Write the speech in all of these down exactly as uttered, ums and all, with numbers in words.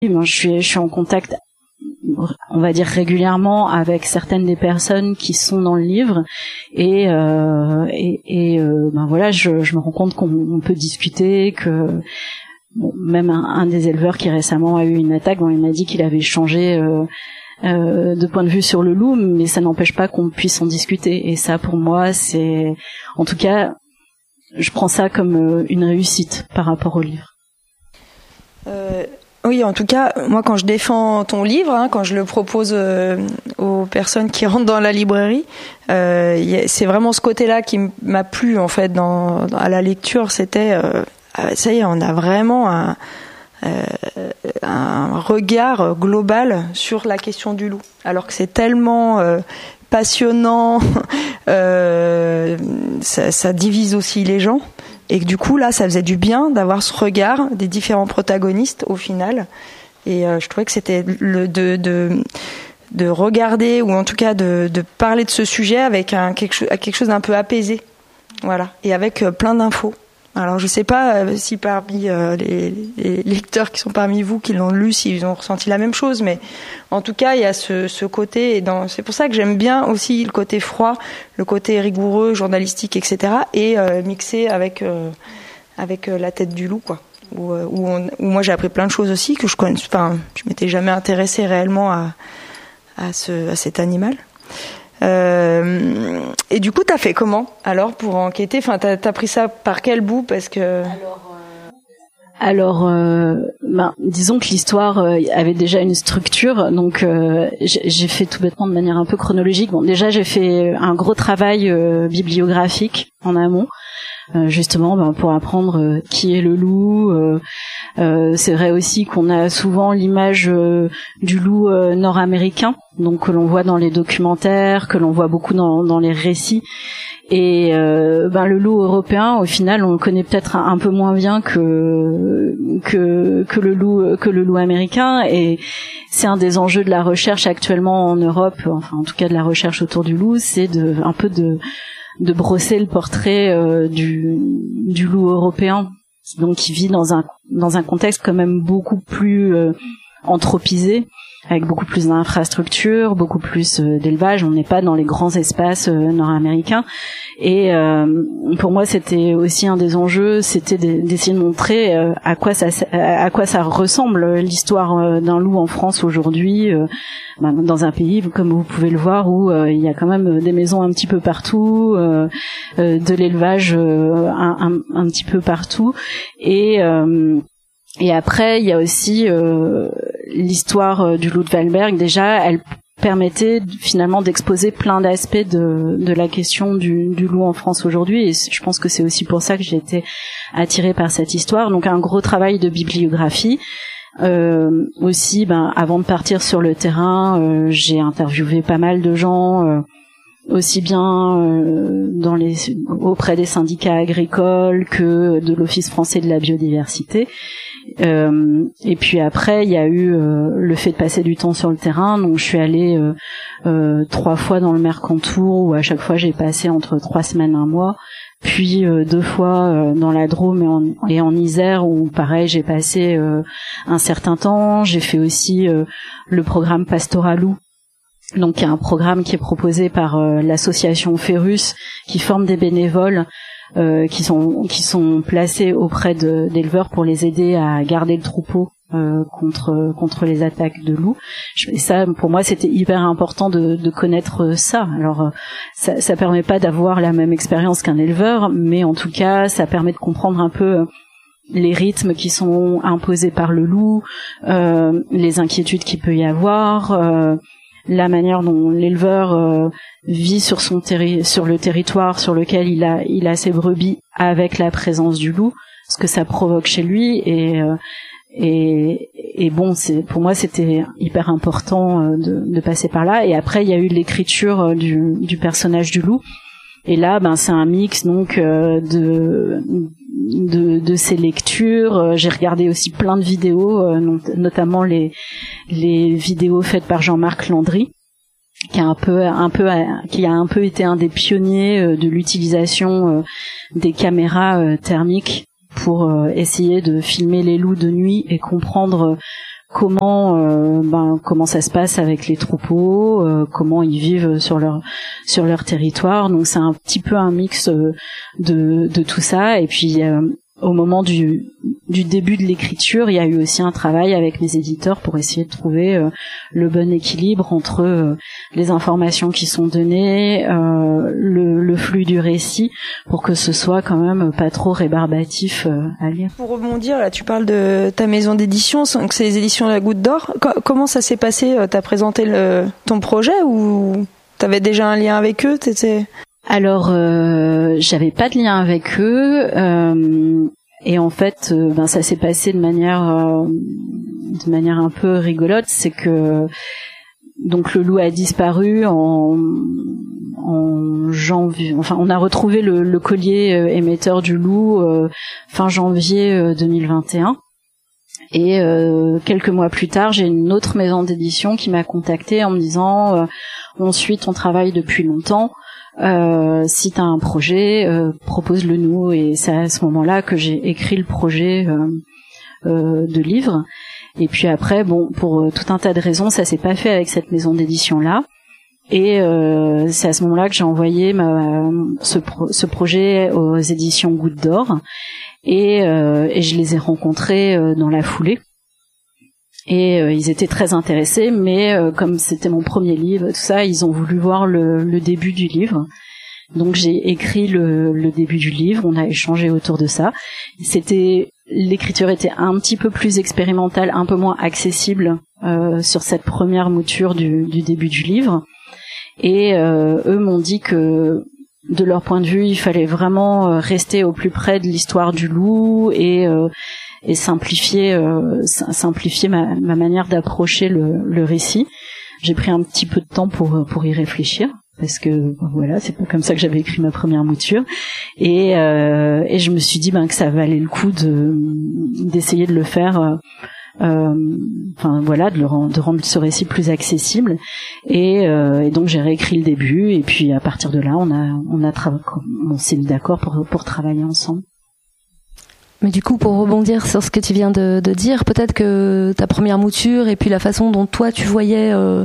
Ben, je suis, je suis en contact, on va dire régulièrement, avec certaines des personnes qui sont dans le livre, et euh, et, et euh, ben voilà, je, je me rends compte qu'on on peut discuter, que bon, même un, un des éleveurs qui récemment a eu une attaque, bon, il m'a dit qu'il avait changé euh, euh, de point de vue sur le loup, mais ça n'empêche pas qu'on puisse en discuter. Et ça, pour moi, c'est, en tout cas, je prends ça comme une réussite par rapport au livre. Euh... Oui, en tout cas, moi, quand je défends ton livre, hein, quand je le propose euh, aux personnes qui rentrent dans la librairie, euh, y a, c'est vraiment ce côté-là qui m'a plu, en fait, dans, dans à la lecture. C'était, euh, ça y est, on a vraiment un, euh, un regard global sur la question du loup, alors que c'est tellement euh, passionnant, euh, ça, ça divise aussi les gens. Et que du coup, là, ça faisait du bien d'avoir ce regard des différents protagonistes au final. Et euh, je trouvais que c'était le de, de de regarder, ou en tout cas de, de parler de ce sujet avec un quelque chose, quelque chose d'un peu apaisé, voilà, et avec euh, plein d'infos. Alors, je sais pas euh, si parmi euh, les, les lecteurs qui sont parmi vous, qui l'ont lu, s'ils ont ressenti la même chose, mais en tout cas, il y a ce, ce côté, et dans, c'est pour ça que j'aime bien aussi le côté froid, le côté rigoureux, journalistique, et cetera, et euh, mixé avec euh, avec euh, la tête du loup, quoi. Où, euh, où, on, où moi j'ai appris plein de choses aussi que je connais, enfin, je m'étais jamais intéressée réellement à à ce à cet animal. Euh, et du coup, t'as fait comment alors pour enquêter? Enfin, t'as, t'as pris ça par quel bout? Parce que alors, euh... alors euh, ben, disons que l'histoire euh, avait déjà une structure, donc euh, j'ai, j'ai fait tout bêtement de manière un peu chronologique. Bon, déjà j'ai fait un gros travail euh, bibliographique en amont. Euh, justement ben, pour apprendre euh, qui est le loup. Euh, euh, c'est vrai aussi qu'on a souvent l'image euh, du loup euh, nord-américain, donc que l'on voit dans les documentaires, que l'on voit beaucoup dans, dans les récits. Et euh, ben, le loup européen, au final, on le connaît peut-être un, un peu moins bien que que que le loup que le loup américain. Et c'est un des enjeux de la recherche actuellement en Europe, enfin en tout cas de la recherche autour du loup, c'est de un peu de de brosser le portrait euh, du du loup européen, donc qui vit dans un dans un contexte quand même beaucoup plus euh, anthropisé, avec beaucoup plus d'infrastructures, beaucoup plus euh, d'élevage. On n'est pas dans les grands espaces euh, nord-américains. Et euh, pour moi, c'était aussi un des enjeux, c'était d'essayer de montrer euh, à quoi ça à quoi ça ressemble l'histoire euh, d'un loup en France aujourd'hui, euh, ben, dans un pays comme vous pouvez le voir où euh, il y a quand même des maisons un petit peu partout, euh, euh, de l'élevage euh, un, un, un petit peu partout. Et euh, et après, il y a aussi euh, l'histoire euh, du loup de Valberg. Déjà, elle permettait finalement d'exposer plein d'aspects de, de la question du, du loup en France aujourd'hui, et je pense que c'est aussi pour ça que j'ai été attirée par cette histoire. Donc un gros travail de bibliographie. Euh, aussi, ben, avant de partir sur le terrain, euh, j'ai interviewé pas mal de gens, euh, aussi bien euh, dans les, auprès des syndicats agricoles que de l'Office français de la biodiversité. Euh, et puis après, il y a eu euh, le fait de passer du temps sur le terrain. Donc je suis allée euh, euh, trois fois dans le Mercantour, où à chaque fois j'ai passé entre trois semaines, un mois. Puis euh, deux fois euh, dans la Drôme et en, et en Isère, où pareil j'ai passé euh, un certain temps. J'ai fait aussi euh, le programme Pastoral Loup. Donc il y a un programme qui est proposé par euh, l'association Férus, qui forme des bénévoles Euh, qui sont qui sont placés auprès de, d'éleveurs pour les aider à garder le troupeau euh, contre contre les attaques de loups. Et ça, pour moi, c'était hyper important de, de connaître ça. Alors, ça, ça permet pas d'avoir la même expérience qu'un éleveur, mais en tout cas, ça permet de comprendre un peu les rythmes qui sont imposés par le loup, euh, les inquiétudes qu'il peut y avoir. Euh, la manière dont l'éleveur euh, vit sur son terri- sur le territoire sur lequel il a il a ses brebis avec la présence du loup, ce que ça provoque chez lui. Et euh, et et bon, c'est pour moi c'était hyper important euh, de de passer par là. Et après il y a eu l'écriture euh, du du personnage du loup. Et là, ben c'est un mix donc euh, de de de ces lectures. Euh, j'ai regardé aussi plein de vidéos, euh, not- notamment les les vidéos faites par Jean-Marc Landry, qui a un peu un peu qui a un peu été un des pionniers euh, de l'utilisation euh, des caméras euh, thermiques pour euh, essayer de filmer les loups de nuit et comprendre euh, comment euh, ben comment ça se passe avec les troupeaux, euh, comment ils vivent sur leur sur leur territoire. Donc c'est un petit peu un mix euh, de de tout ça. Et puis euh, au moment du du début de l'écriture, il y a eu aussi un travail avec mes éditeurs pour essayer de trouver euh, le bon équilibre entre euh, les informations qui sont données, euh, le, le flux du récit, pour que ce soit quand même pas trop rébarbatif euh, à lire. Pour rebondir, là, tu parles de ta maison d'édition, donc c'est les éditions La Goutte d'Or. Co- comment ça s'est passé ? T'as présenté le, ton projet ou t'avais déjà un lien avec eux ? T'étais... Alors, euh, j'avais pas de lien avec eux, euh, et en fait, euh, ben ça s'est passé de manière, euh, de manière un peu rigolote. C'est que donc le loup a disparu en, en janvier. Enfin, on a retrouvé le, le collier euh, émetteur du loup euh, fin janvier euh, deux mille vingt et un. Et euh, quelques mois plus tard, j'ai une autre maison d'édition qui m'a contactée en me disant euh, on suit ton travail depuis longtemps. Euh, si t'as un projet, euh, propose-le nous. Et c'est à ce moment-là que j'ai écrit le projet euh, euh, de livre. Et puis après, bon, pour euh, tout un tas de raisons, ça s'est pas fait avec cette maison d'édition-là. Et euh, c'est à ce moment-là que j'ai envoyé ma, ce, pro, ce projet aux éditions Goutte d'Or. Et, euh, et je les ai rencontrés euh, dans la foulée. Et euh, ils étaient très intéressés, mais euh, comme c'était mon premier livre, tout ça, ils ont voulu voir le, le début du livre. Donc j'ai écrit le, le début du livre, on a échangé autour de ça. C'était l'écriture était un petit peu plus expérimentale, un peu moins accessible euh, sur cette première mouture du, du début du livre. Et euh, eux m'ont dit que de leur point de vue, il fallait vraiment rester au plus près de l'histoire du loup et euh, et simplifier euh, simplifier ma, ma manière d'approcher le, le récit. J'ai pris un petit peu de temps pour pour y réfléchir parce que voilà, c'est pas comme ça que j'avais écrit ma première mouture et euh, et je me suis dit ben que ça valait le coup de d'essayer de le faire euh, euh, enfin voilà de le rendre, de rendre ce récit plus accessible et, euh, et donc j'ai réécrit le début et puis à partir de là on a on a tra- on s'est mis d'accord pour pour travailler ensemble. Mais du coup, pour rebondir sur ce que tu viens de, de dire, peut-être que ta première mouture et puis la façon dont toi tu voyais euh,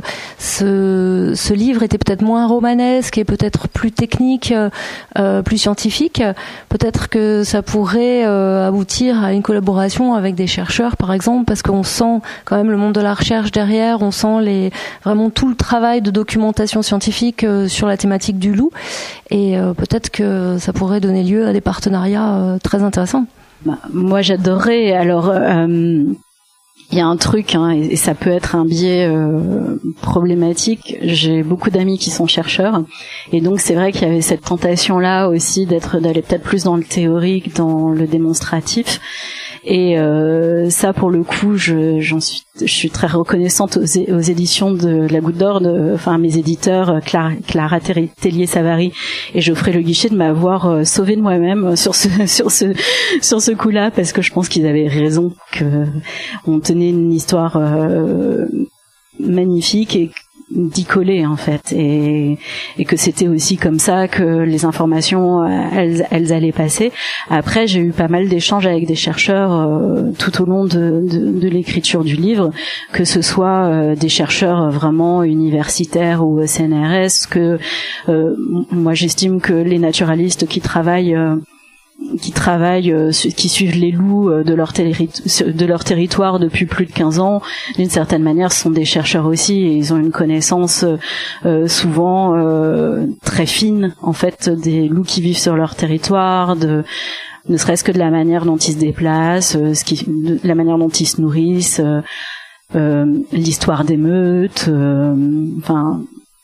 ce, ce livre était peut-être moins romanesque et peut-être plus technique, euh, plus scientifique. Peut-être que ça pourrait euh, aboutir à une collaboration avec des chercheurs, par exemple, parce qu'on sent quand même le monde de la recherche derrière, on sent les, vraiment tout le travail de documentation scientifique euh, sur la thématique du loup. Et euh, peut-être que ça pourrait donner lieu à des partenariats euh, très intéressants. Bah, moi j'adorerais. Alors euh, il y a un truc hein, et, et ça peut être un biais euh, problématique. J'ai beaucoup d'amis qui sont chercheurs et donc c'est vrai qu'il y avait cette tentation là aussi d'être d'aller peut-être plus dans le théorique, dans le démonstratif. Et euh, ça, pour le coup, je, j'en suis, je suis très reconnaissante aux, é- aux éditions de La Goutte d'Or, de, enfin à mes éditeurs Clara, Clara Tellier-Savary et Geoffrey Le Guichet de m'avoir euh, sauvée de moi-même sur ce, sur ce, sur ce coup-là, parce que je pense qu'ils avaient raison, que on tenait une histoire euh, magnifique et d'y coller en fait et et que c'était aussi comme ça que les informations elles elles allaient passer. Après j'ai eu pas mal d'échanges avec des chercheurs euh, tout au long de, de de l'écriture du livre, que ce soit euh, des chercheurs vraiment universitaires ou C N R S, que euh, moi j'estime que les naturalistes qui travaillent euh, qui travaillent, euh, qui suivent les loups euh, de leur terri- de leur territoire depuis plus de quinze ans, d'une certaine manière, ce sont des chercheurs aussi, et ils ont une connaissance euh, souvent euh, très fine, en fait, des loups qui vivent sur leur territoire, de ne serait-ce que de la manière dont ils se déplacent, euh, ce qui, de la manière dont ils se nourrissent, euh, euh, l'histoire des meutes, euh, enfin.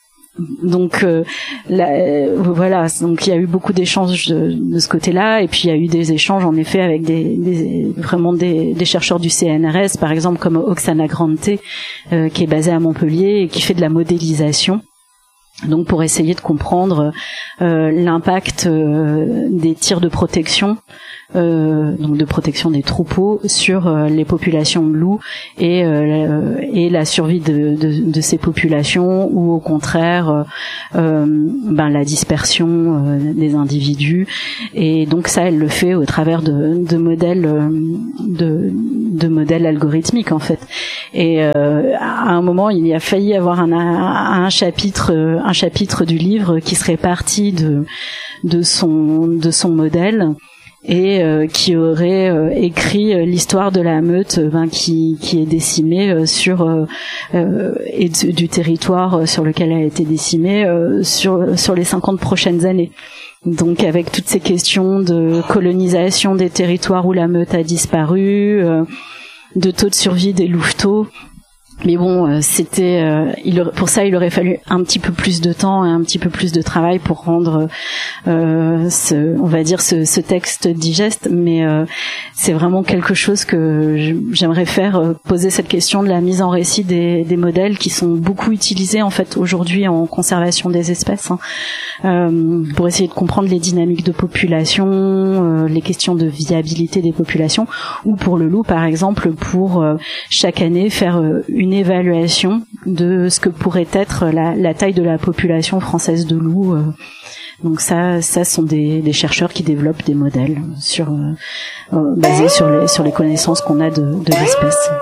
Donc euh, là, euh, voilà, donc il y a eu beaucoup d'échanges de, de ce côté-là, et puis il y a eu des échanges en effet avec des, des vraiment des, des chercheurs du C N R S, par exemple comme Oksana Grante, euh, qui est basée à Montpellier et qui fait de la modélisation. Donc pour essayer de comprendre euh, l'impact euh, des tirs de protection, euh, donc de protection des troupeaux sur euh, les populations de loups et euh, et la survie de, de, de ces populations, ou au contraire euh, ben la dispersion euh, des individus. Et donc ça, elle le fait au travers de, de modèles de, de modèles algorithmiques en fait. Et euh, à un moment, il y a failli avoir un, un chapitre un chapitre du livre qui serait parti de de son de son modèle et euh, qui aurait euh, écrit euh, l'histoire de la meute euh, ben, qui qui est décimée euh, sur euh, euh, et du, du territoire euh, sur lequel elle a été décimée euh, sur sur les cinquante prochaines années. Donc avec toutes ces questions de colonisation des territoires où la meute a disparu, euh, de taux de survie des louveteaux. Mais bon, euh, c'était euh, il, pour ça il aurait fallu un petit peu plus de temps et un petit peu plus de travail pour rendre euh, ce, on va dire ce, ce texte digeste. Mais euh, c'est vraiment quelque chose que j'aimerais faire, euh, poser cette question de la mise en récit des, des modèles qui sont beaucoup utilisés en fait aujourd'hui en conservation des espèces, hein, euh, pour essayer de comprendre les dynamiques de population, euh, les questions de viabilité des populations, ou pour le loup par exemple pour euh, chaque année faire euh, une évaluation de ce que pourrait être la, la taille de la population française de loups. Donc ça, ça sont des, des chercheurs qui développent des modèles sur, euh, basés sur les, sur les connaissances qu'on a de, de l'espèce.